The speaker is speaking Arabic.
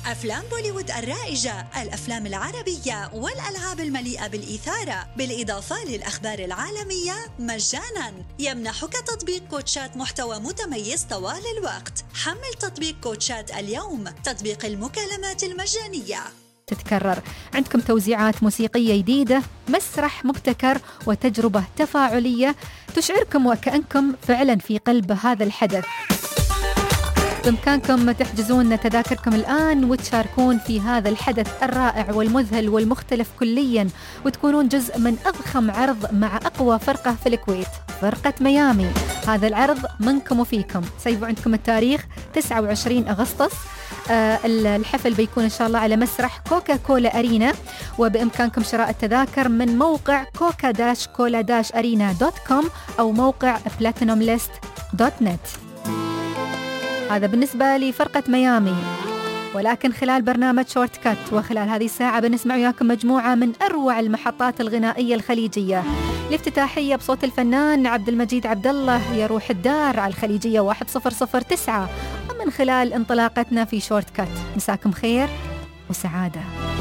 أفلام بوليوود الرائجة، الأفلام العربية والألعاب المليئة بالإثارة، بالإضافة للأخبار العالمية مجاناً. يمنحك تطبيق كوتشات محتوى متميز طوال الوقت. حمل تطبيق كوتشات اليوم، تطبيق المكالمات المجانية. تتكرر عندكم توزيعات موسيقية جديدة، مسرح مبتكر، وتجربة تفاعلية تشعركم وكأنكم فعلا في قلب هذا الحدث. بإمكانكم تحجزون تذاكركم الآن وتشاركون في هذا الحدث الرائع والمذهل والمختلف كليا، وتكونون جزء من أضخم عرض مع أقوى فرقة في الكويت، فرقة ميامي. هذا العرض منكم وفيكم. سيبوا عندكم التاريخ 29 أغسطس. الحفل بيكون إن شاء الله على مسرح كوكا كولا أرينا، وبإمكانكم شراء التذاكر من موقع coca-cola-arena.com أو موقع platinumlist.net. هذا بالنسبة لفرقة ميامي. ولكن خلال برنامج شورت كات وخلال هذه الساعة بنسمع وياكم مجموعة من أروع المحطات الغنائية الخليجية. الافتتاحية بصوت الفنان عبد المجيد عبد الله، يا روح الدار، على الخليجية 1009، ومن خلال انطلاقتنا في شورت كات. مساكم خير وسعادة.